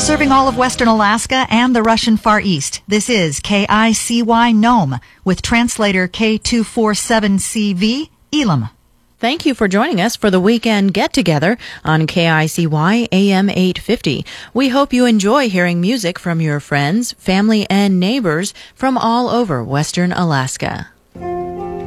Serving all of Western Alaska and the Russian Far East, this is KICY Nome with translator K247CV, Elam. Thank you for joining us for the weekend get-together on KICY AM 850. We hope you enjoy hearing music from your friends, family, and neighbors from all over Western Alaska.